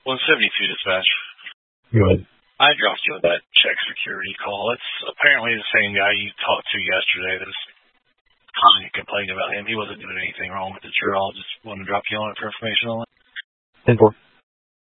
172 dispatch. Good. I dropped you with that check security call. It's apparently the same guy you talked to yesterday that was complaining about him. He wasn't doing anything wrong with the trail. I just wanted to drop you on it for information on it. 10-4.